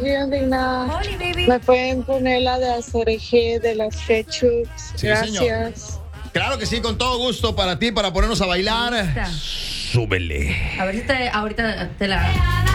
días, Digna. Oli, baby. ¿Me pueden poner la de Azoreje de los Ketchups? Sí, Gracias. señor. Claro que sí, con todo gusto para ti, para ponernos a bailar. Lista. Súbele. A ver si ahorita te la...